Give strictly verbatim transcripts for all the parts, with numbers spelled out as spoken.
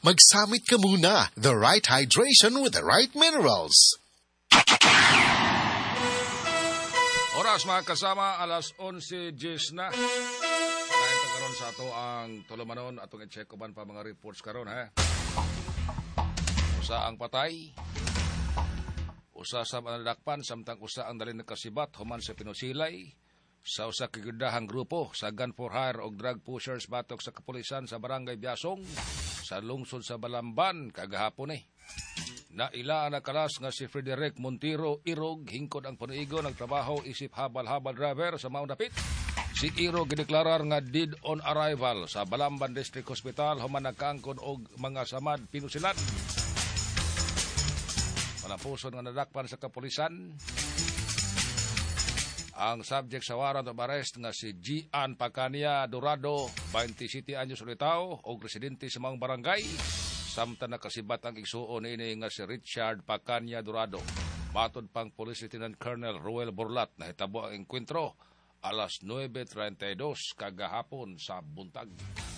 Magsamit ka muna. The right hydration with the right minerals. Oras mga kasama, alas onse diyes na. Dahil karon sa ato ang tulumanon atong i-check uban pa mga reports karon ha. Usa ang patay. Usa sa manadakpan samtang usa ang dali nakasibat human sa pinusilay sa usa ka gudahang grupo sa gun for hire og drug pushers batok sa kapulisan sa barangay Biasong sa lungsod sa Balamban kagahapon eh. Naila ang nakalas nga si Frederick Montero Irog hingkod ang panuigo nagtrabaho isip habal-habal driver sa Mount Dapit. Si Irog gideklarar nga dead on arrival sa Balamban District Hospital human nagkaangkon og mga samad pinusilan. Malapuson nga nadakpan sa kapulisan. Ang subject sa warrant of arrest nga si Gian Pacania Dorado, twenty-seven anyos ulitaw og residente sa mga barangay. Samtang nakasibat ang igsuon ini nga si Richard Pacania Dorado. Matod pang Police Lieutenant Colonel Ruel Borlat na hitabo ang enkwentro alas nueve treinta y dos kagahapon sa buntag.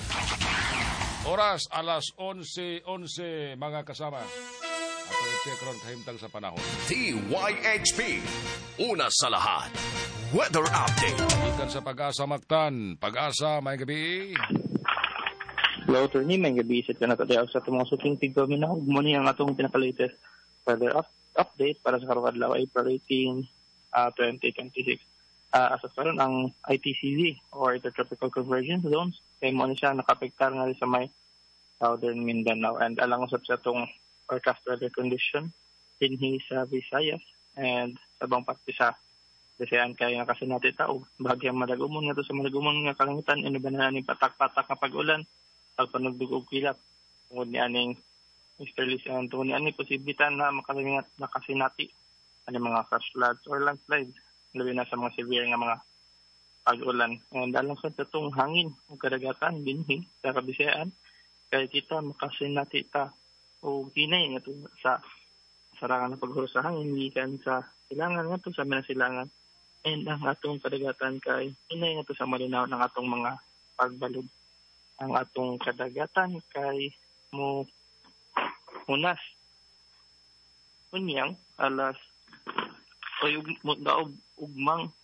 Oras alas onse onse mga kasama. Ato i-check ron kahimtang sa panahon. T Y H P, una sa lahat. Weather update. Ikan sa Pag-asa Mactan. Pag-asa, may gabi. Hello, attorney. May gabi sa tinatadayaw sa itong mga suking tigawin na. Muna ang atong pinaka-latest weather up update para sa karong adlaw April eighteenth, uh, twenty twenty-six. Uh, asas pa rin ang I T C Z or Intertropical Convergence Zones. Kaya muna siya nakapektar nga rin sa may Southern Mindanao. And alang usap sa itong forecast weather condition dinhi sa Visayas and sa bang parte sa Bisayan kaya nga kasi natin tao. Bahagyang malagumon nga to sa malagumon nga kalangitan. Ano ba na ni patak-patak na pag-ulan? Pagpanugdug og kilap tungod ni aning easterly and tungod ni aning posibilitan na makalingat na kasinati ani mga flash floods or landslides labi na sa mga severe nga mga pag-ulan. And alang sa tatong hangin o kadagatan dinhi sa Kabisayaan kaya kita makasinati ta o hinay nga to sa sarangan ng paghuro sa hangin gikan sa silangan nga to sa minasilangan and ang atong kadagatan kay hinay nga to sa malinaw ng atong mga pagbalod. Ang atong kadagatan kay mo unas unyang alas o daog ugmang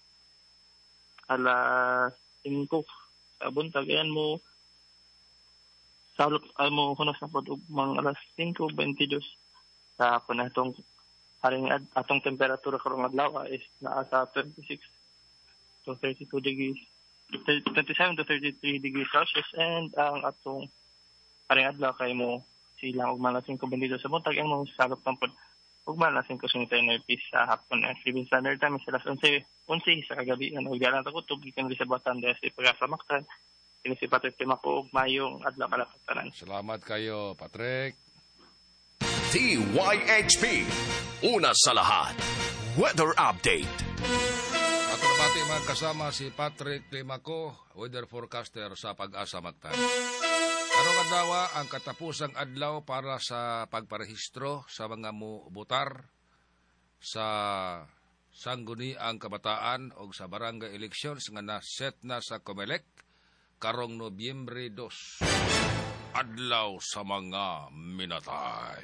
alas singko sa buntag ayan mo salot ay mo hunas na pod ugmang alas singko twenty-two sa kun atong haring atong temperatura karong adlaw is naa sa twenty-six to thirty-two degrees twenty-seven to thirty-three degrees Celsius and ang atong paring adlaw kay mo silang ug malasing ko bendido sa buntag ang mga sagap tampod ug malasing ko sunitay sa hapon ang Philippine Standard Time sa alas onse sa kagabi ang ugalan ta kutob gikan sa Batan desi Pag-asa Mactan kini si Patrick Timako ug mayong adlaw kalapatan. Salamat kayo Patrick. T Y H P, una sa lahat. Weather update. At nabati mga kasama si Patrick Limako, weather forecaster sa Pag-asa Mactan. Karong adlaw ang katapusang adlaw para sa pagparehistro sa mga mubutar sa sangguniang kabataan o sa barangay elections nga na-set na sa Comelec karong Nobyembre dos. Adlaw sa mga minatay.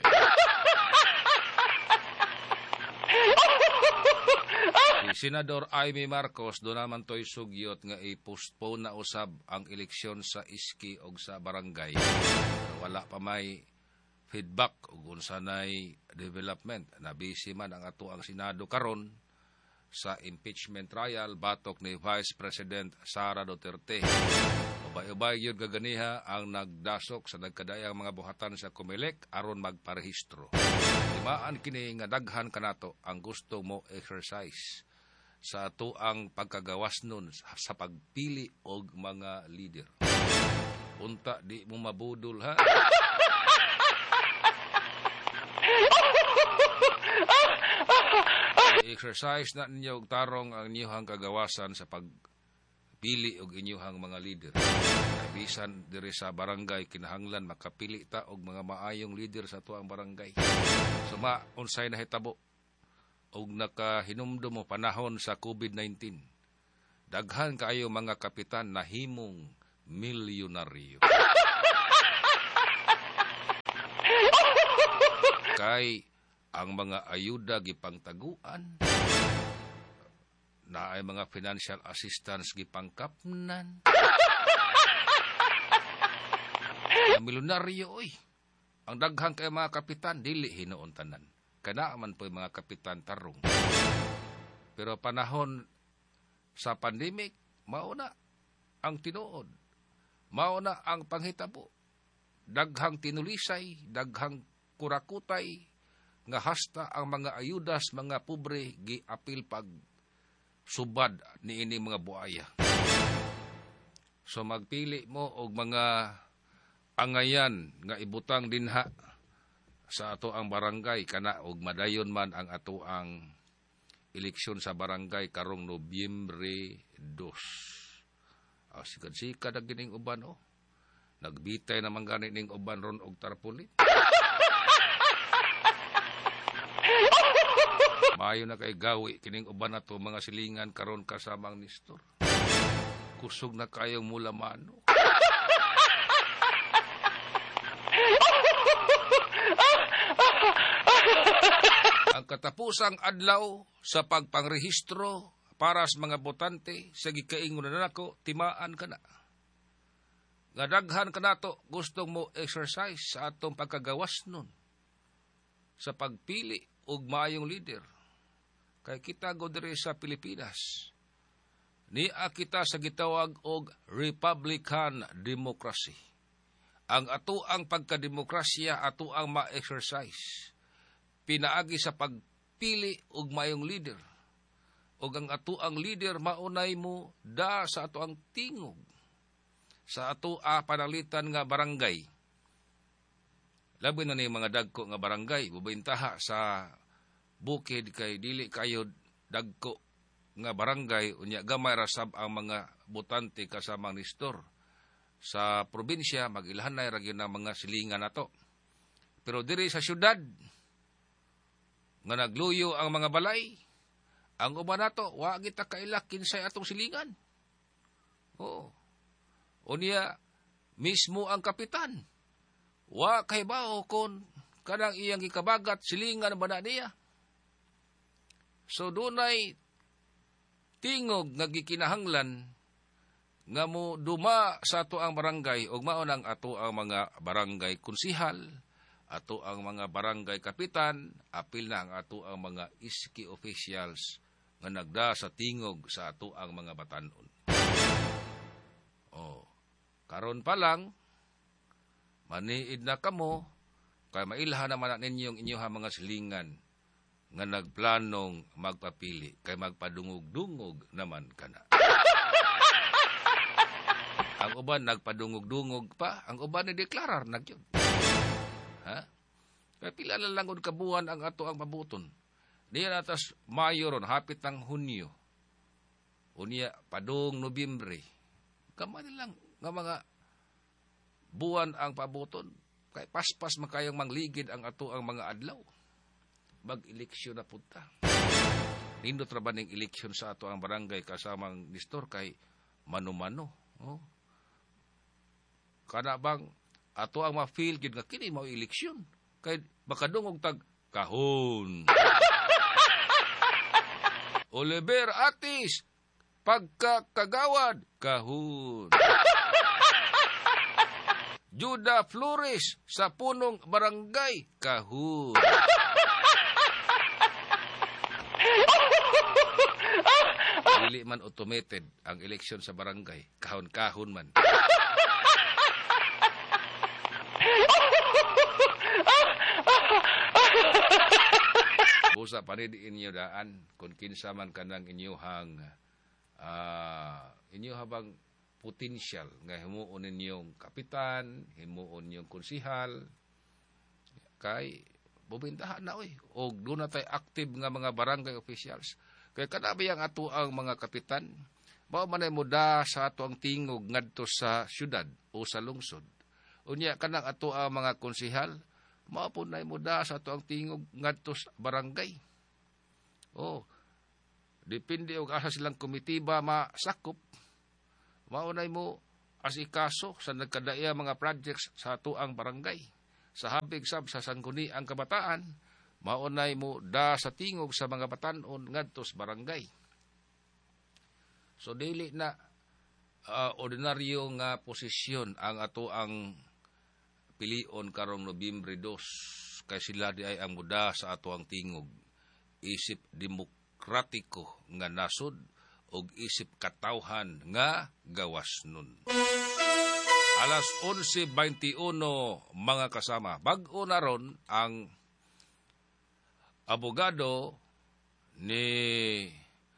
Si Senador Amy Marcos do naman to'y sugyot nga i-postpone na usab ang eleksyon sa iski o sa barangay. Wala pa may feedback o unsanay development. Nabisi man ang ato ang Senado karon sa impeachment trial batok ni Vice President Sara Duterte. Ubay-ubay yun kaganiha ang nagdasok sa nagkadayang mga buhatan sa Comelec aron magparehistro. Timaan kini nga daghan kanato ang gusto mo exercise sa ato ang pagkagawas nun sa pagpili og mga leader. Unta di mo mabudol ha. I-exercise na ninyo og tarong ang inyong kagawasan sa pagpili og inyong mga leader. Bisan diri sa barangay kinahanglan makapili ta og mga maayong leader sa tuang barangay. Suma unsay nahitabo og nakahinumdum mo panahon sa COVID nineteen. Daghan kaayo mga kapitan nahimong milyonaryo. kay ang mga ayuda gipangtaguan, na ay mga financial assistance gipangkapnan. Mga milyonaryo, oy. Ang daghang kay mga kapitan, dili hinuon tanan. Kana man po mga kapitan tarong. Pero panahon sa pandemic, mauna ang tinuod. Mauna ang panghitabo. Daghang tinulisay, daghang kurakutay, nga hasta ang mga ayudas, mga pobre, giapil pag subad ni ini mga buaya. So magpili mo og mga angayan nga ibutang dinha sa ato ang barangay kana og madayon man ang ato ang eleksyon sa barangay karong Nobyembre dos. Ah, sikad-sikad ang gining uban oh. Nagbitay naman gani ning uban ron og tarpaulin. Maayo na kay gawi kining uban nato mga silingan karon kasamang Nestor. Kusog na kayong mula mano. Ang katapusang adlaw sa pagpangrehistro para sa mga botante sa gikaingon na nako timaan kana. Nga daghan kanato gustong mo exercise sa atong pagkagawas nun sa pagpili og maayong leader. Kay kita go diri sa Pilipinas, niya kita sa gitawag og Republican democracy. Ang ato ang pagkademokrasya, ato ang ma-exercise. Pinaagi sa pagpili og maayong leader. Og ang ato ang leader, maunay mo da sa ato ang tingog. Sa ato a panalitan nga barangay. Labi na ni mga dagko nga barangay, bubintaha sa bukid kay dili kayo dagko nga barangay unya gamay rasab ang mga botante kasamang Nestor. Sa probinsya magilhanay ra gyud ang mga silingan nato. Pero diri sa syudad nga nagluyo ang mga balay, ang uban nato wa kita kailak kinsay atong silingan. Oo. Unya mismo ang kapitan wa kay bao kon kanang iyang gikabagat silingan ba na niya. So dunay tingog nga gikinahanglan nga mo duma sa ato ang barangay ug mao nang ato ang mga barangay konsihal, ato ang mga barangay kapitan, apil na ang ato ang mga iski officials nga nagda sa tingog sa ato ang mga batan-on. Oh, karon pa lang maniid na kamo kay mailhan naman ninyong inyong mga silingan nga nagplanong magpapili kay magpadungog-dungog naman kana. Ang uban nagpadungog-dungog pa, ang uban ni deklarar na yun. Ha? Kaya pila na lang kabuhan ang ato ang pabuton. Niya natas Mayo ron, hapit ng Hunyo. Unya, padung Nobyembre. Kamali lang nga mga buwan ang pabuton. Kay paspas makayang mangligid ang ato ang mga adlaw. Mag-eleksyon na punta. Nindot ra ba ning eleksyon sa ato ang barangay kasamang Nestor kay mano-mano. Oh. Kana bang ato ang ma-feel gid nga kini mao eleksyon kay makadungog tag kahon. Oliver Atis pagkakagawad kahon. Juda Flores sa punong barangay kahon. Dili man automated ang eleksyon sa barangay, kahon-kahon man. Busa pa rin inyo daan kung kinsa man kanang inyuhang uh, inyo habang potential nga himuon ninyong kapitan, himuon ninyong konsihal, kay bubintahan na oy og doon na tay active nga mga barangay officials. Kaya kanabi ang ato ang mga kapitan, mao man ay muda sa ato ang tingog ngadto sa syudad o sa lungsod. Unya kanang ato ang mga konsihal, mao po na muda sa ato ang tingog ngadto sa barangay. Oh, depende og asa silang komitiba masakop. Mao nay mo asikaso sa nagkadaya mga projects sa ato ang barangay. sa habig sab sa sangguni ang kabataan, maunay mo da sa tingog sa mga batanon ngadto sa barangay. So dili na uh, ordinaryo nga posisyon ang ato ang pilion karong Nobyembre dos, kay sila di ay ang muda sa ato ang tingog. Isip demokratiko nga nasod og isip katawhan nga gawas nun. Alas onse beintiuno mga kasama. Bag-o na ron ang abogado ni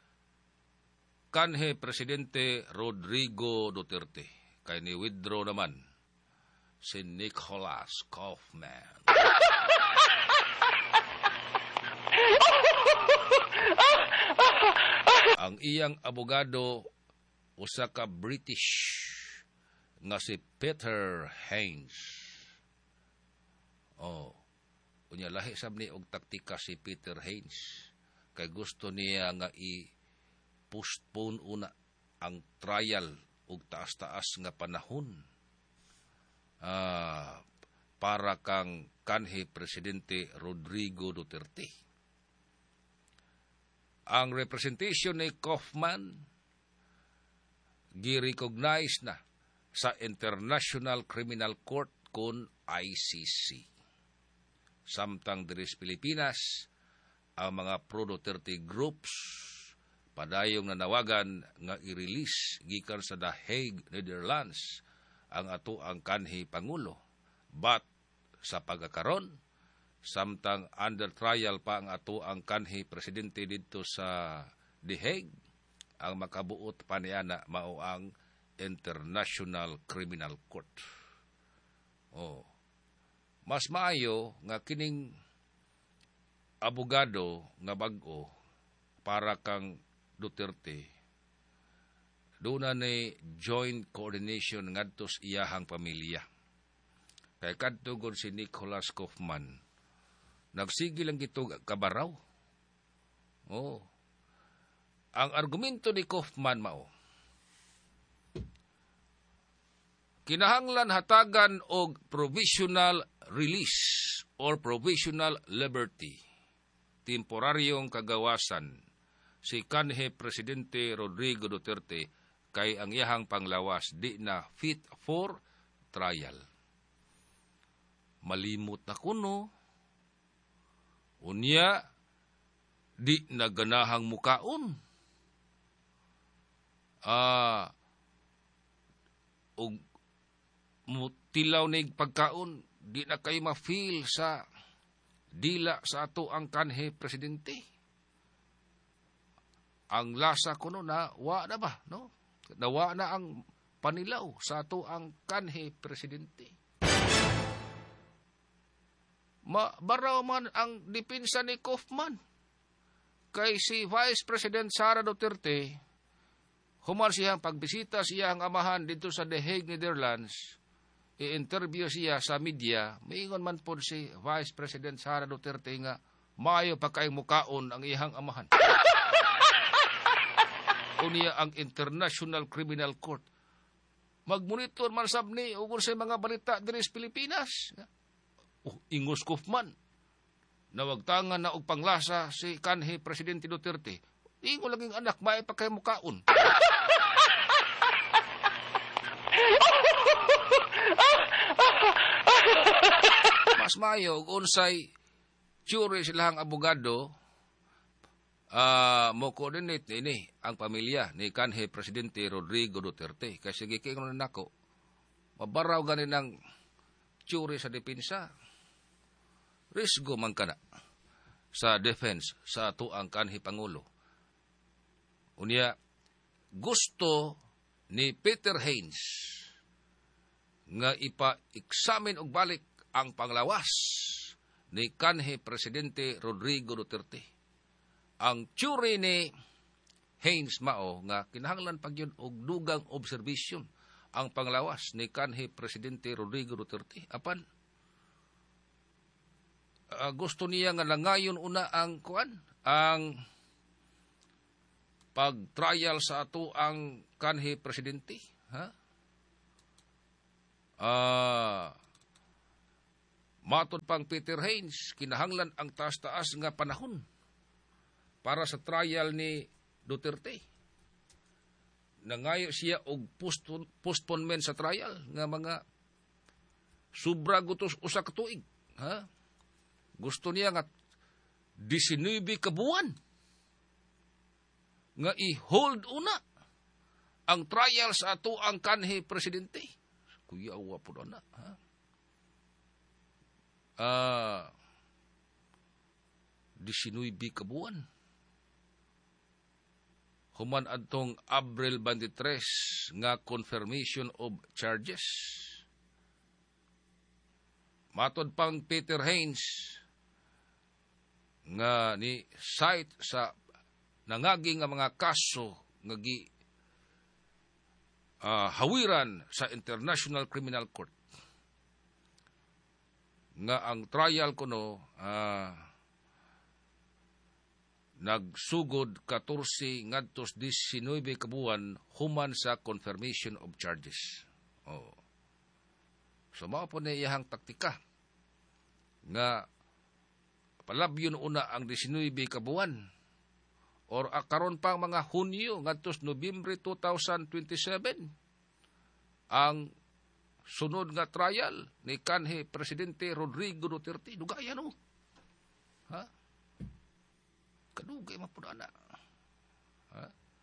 kanhe Presidente Rodrigo Duterte. Kay ni withdraw naman si Nicholas Kaufman. Ang iyang abogado usa ka British nga si Peter Haynes. Oh, unya lahi sab ni og taktika si Peter Haynes kay gusto niya nga i-postpone una ang trial og taas-taas nga panahon. Ah, para kang kanhi Presidente Rodrigo Duterte. Ang representation ni Kaufman gi-recognize na sa International Criminal Court kun I C C. Samtang diri sa Pilipinas, ang mga pro-Duterte groups padayong nanawagan nga i-release gikan sa The Hague, Netherlands, ang ato ang kanhi Pangulo. But sa pagkakaron, samtang under trial pa ang ato ang kanhi Presidente dito sa The Hague, ang makabuot pa niya na mao ang International Criminal Court. Oh. Mas maayo nga kining abogado nga bag-o para kang Duterte, doon na ni joint coordination ngadto sa iyahang pamilya. Kay kadto gud si Nicholas Kaufman, nagsigi lang gito kabaraw. Oh. Ang argumento ni Kaufman mao, kinahanglan hatagan og provisional release or provisional liberty, temporaryong kagawasan si kanhe Presidente Rodrigo Duterte kay ang iyahang panglawas di na fit for trial. Malimot na kuno, unya di na ganahang mukaon. Ah, og mutilaw nig pagkaon, di na kayo ma-feel sa dila sa ato ang kanhe Presidente. Ang lasa kuno na wa na ba, no? Nawa na ang panilaw sa ato ang kanhe Presidente. Mabaraw man ang depensa ni Kaufman. Kay si Vice President Sara Duterte, human siyang pagbisita siyang amahan dito sa The Hague, Netherlands, i-interview siya sa media, maingon man po si Vice President Sara Duterte nga, maayo pa kayong mukaon ang iyang amahan. Unya ang International Criminal Court. Magmonitor man sab ni ugol sa mga balita diri sa Pilipinas. Oh, ingos Kaufman. Nawagtangan na og panglasa si kanhi Presidente Duterte. Ingo laging anak, maayo pa kayong mukaon. Mas maayo og unsay tsuri silang abogado, uh, mo coordinate ini ang pamilya ni kanhe Presidente Rodrigo Duterte. Kasi gikingon na nako, mabaraw ganin ang tsuri sa depensa. Risgo man kana sa defense sa ato ang kanhe Pangulo. Unya, gusto ni Peter Haynes nga ipa-examine og balik ang panglawas ni kanhe Presidente Rodrigo Duterte. Ang tsuri ni Haynes mao nga kinahanglan pagyud og dugang observation ang panglawas ni kanhe Presidente Rodrigo Duterte. Apan uh, gusto niya nga langayon una ang kuan, ang pag-trial sa ato ang kanhe Presidente. Ha? Ah... Uh, Matod pang Peter Haynes, kinahanglan ang taas-taas nga panahon para sa trial ni Duterte. Nangayo siya og postponement sa trial nga mga sobra gutos usa ka tuig. Ha? Gusto niya nga nineteen ka buwan nga i-hold una ang trial sa ato ang kanhi presidente. Kuya awa po na. Ha? Ah, nineteen ka buwan. Human adtong Abril twenty-three nga confirmation of charges. Matod pang Peter Haynes nga ni cite sa nangagi nga mga kaso nga gi uh, hawiran sa International Criminal Court. Nga ang trial kuno uh, nagsugod fourteen ngadtos nineteen ka buwan human sa confirmation of charges. Oh. So mao po na iyahang taktika nga palabyon una ang nineteen ka buwan or karon pa mga Hunyo ngadtos Nobyembre twenty twenty-seven ang sunod nga trial ni kanhi Presidente Rodrigo Duterte. Dugayan o. Ha? Kadugay man po na. Ha?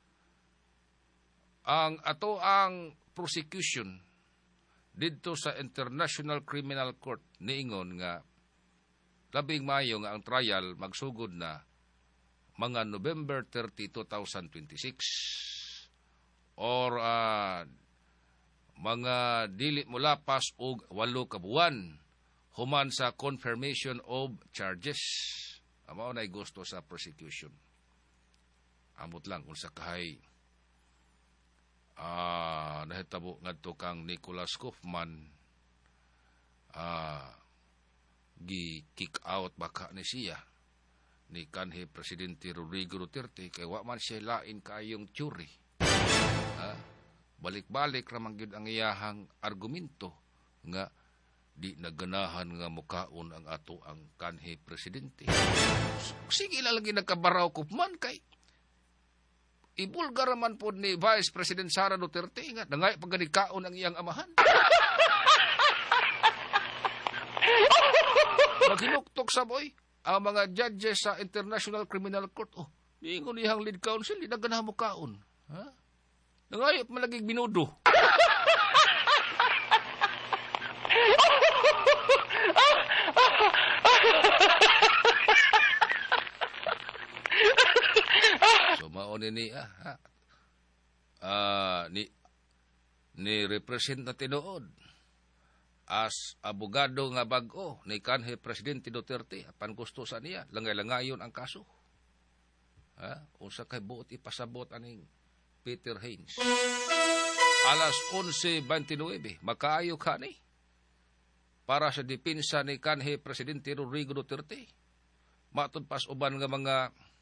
Ang ato ang prosecution dito sa International Criminal Court niingon nga labing Mayo nga ang trial magsugod na mga November thirtieth, twenty twenty-six or uh, mga dili mula pas og walo ka buwan human sa confirmation of charges. Amao nay gusto sa prosecution. Amot lang kung sa kahay ah uh, nahitabo ngadto kang Nicholas Kaufman ah uh, gi kick out baka ni siya ni kanhi Presidente Rodrigo Duterte kay wa man siya lain kayong tiyuri. Ah, balik-balik ramang gyud ang iyahang argumento nga di naganahan nga mukaon ang ato ang kanhi presidente. Sige lagi nagkabaraw Kaufman kay ibulgar man po ni Vice President Sara Duterte nga nangay pagganikaon ang iyang amahan. Maghinuktok sa boy ang mga judges sa International Criminal Court. Oh, niingon niyang lead counsel, di naganahan mukaon. Ha? Nangayop malagig binudo. So maon ni ah, ha? Uh, ni ni represent na tinuod as abogado nga bag-o ni kanhi Presidente Duterte apan gusto sa niya langay-langayon ang kaso. Ha? Unsa kay buot ipasabot aning Peter Haynes. Alas eleven twenty-nine makaayo kani para sa depensa ni kanhi Presidente Rodrigo Duterte. Matud pas uban nga mga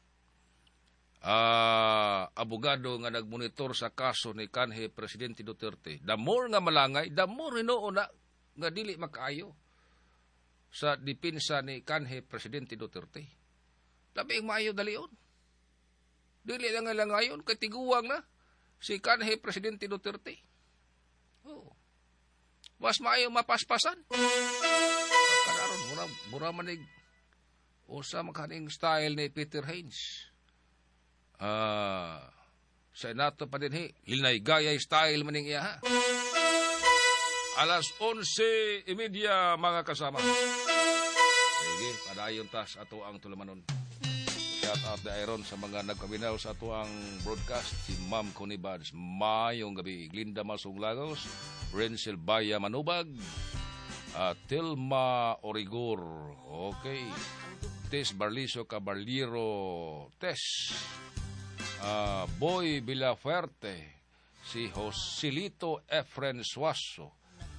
uh, abogado nga nagmonitor sa kaso ni kanhi Presidente Duterte. The more nga malangay, the more hinuon na nga dili makaayo sa depensa ni kanhi Presidente Duterte. Labing maayo dalion. Dili lang nga langayon kay tiguwang na si kanhi Presidente Duterte. Oh. Mas maayo mapaspasan. Kanaron mura mura manig usa makaning style ni Peter Haynes. Ah, uh, sa nato pa din hi, linay gayay style maning iya ha. Alas eleven thirty mga kasama. Sige, padayon tas ato ang tulamanon. Shout out na Iron sa mga nagpabinaw sa ato ang broadcast. Si Ma'am Connie Bads, mayong gabi. Glinda Masong Lagos, Renzel Baya Manubag, uh, Tilma Origor. Okay. Tess Barliso Caballero Tess. Uh, Boy Villafuerte. Si Joselito Efren Suaso.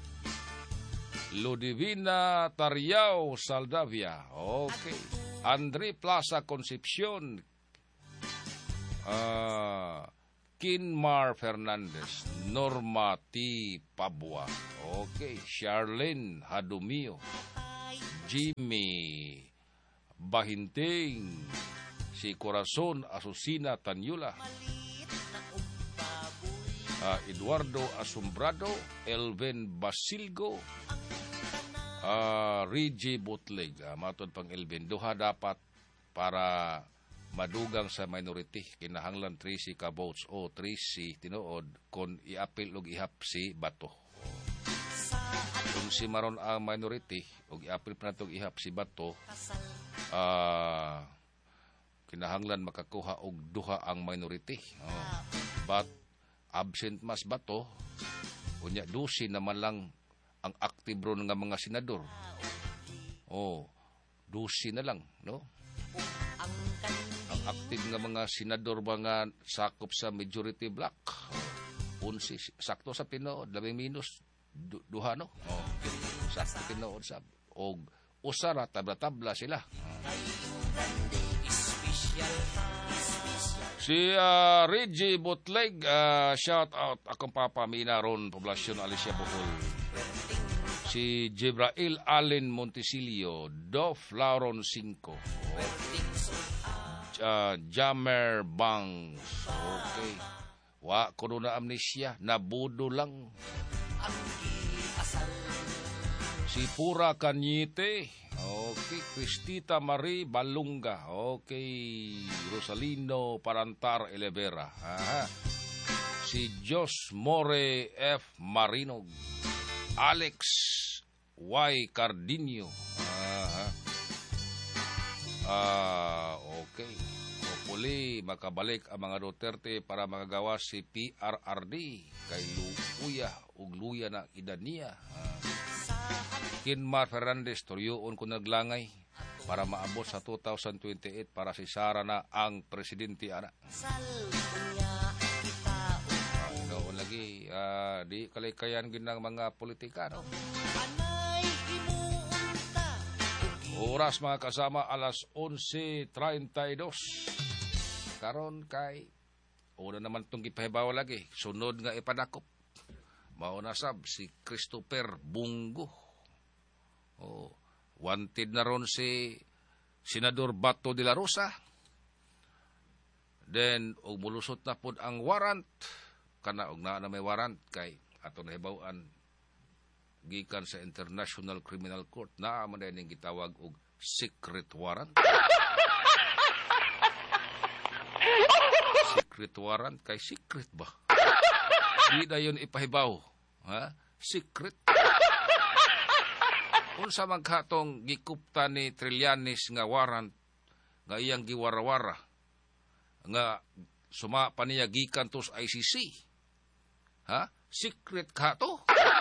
Ludivina Tariao Saldavia. Okay. Andre Plaza Concepcion. Uh, Kinmar Fernandez. Norma T. Pabua. Okay. Charlene Hadumio. Jimmy Bahinting, si Corazon Asusina Tanyula, uh, Eduardo Asombrado, Elvin Basilgo, uh, Reggie Butleg, uh, matod pang Elvin, duha dapat para madugang sa minority, kinahanglan Tracy ka votes o Tracy tinuod kung i-apil og ihapsi bato. Kung si maron ang minority og i-apil pa natong ihapsi bato, uh, kinahanglan makakuha og duha ang minority. Oh. But absent mas bato, unya dusi naman lang ang active ron nga mga senador. Oh, dusi na lang, no? Ang active nga mga senador mga sakop sa majority block. Unsi, sakto sa tinuod, labing minus du, duha, no? Oh, sakto tinuod sa og usara tabla-tabla sila. Oh. Si uh, Reggie Butleg, uh, shout out akong papamina ron, Poblasyon Alicia Bohol. Si Jibrail Allen Montesilio, Dov Lauron Cinco. Uh, Jamer Bangs. Okay. Wa ko na amnesia, nabudo lang. Si Pura Kanyite. Okay, Cristita Marie Balunga. Okay, Rosalino Parantar Elevera. Aha. Si Jos More F. Marinog. Alex Y. Cardinio. Aha. Ah, okay. Hopefully, makabalik ang mga Duterte para magagawa si P R R D kay Luya ug Luya na edad niya. Ah. Kinmar Fernandez, turyoon ko naglangay para maabot sa two thousand twenty-eight para si Sara na ang presidente, ana. Ah, noon lagi, ah, di kalikayan ginang mga politikano. Oras mga kasama, alas onse treinta y dos. Karon kay, una naman itong ipahibaw lagi, sunod nga ipadakop. Maunasab si Christopher Bungo. Oh, wanted na ron si Senador Bato de la Rosa. Then, og mulusot na pod ang warrant. Kana og naa na may warrant kay ato nahibawaan gikan sa International Criminal Court na man din gitawag og secret warrant. Secret warrant kay secret ba? Di dayon ipahibaw, ha? Secret. Unsa man katong gikupta ni Trillanes nga warrant nga iyang giwarawara nga suma pa niya gikan tos I C C. Ha? Secret kato?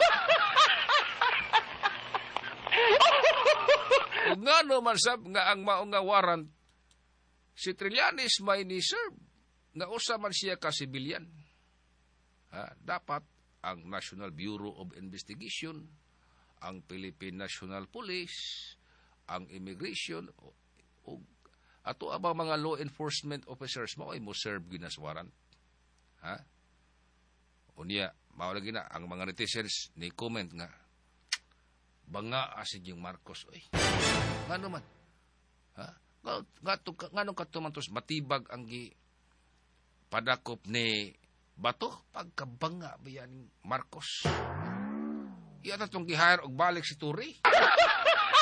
Ug nga naman sab nga ang mao nga warrant si Trillanes may ni-serve nga usa man siya ka sibilyan. Ha? Dapat ang National Bureau of Investigation, ang Philippine National Police, ang Immigration, o, o ato abang mga law enforcement officers mo ay mo serve ginas warrant. Ha? O niya, mawala gina, ang mga netizens ni comment nga, banga asin yung Marcos, oy. Nga naman, ha? Nga, nga, nga nung katumantos, matibag ang gi padakop ni Bato, pagkabanga ba yan Marcos? Iyan na itong gihire og balik si Turi.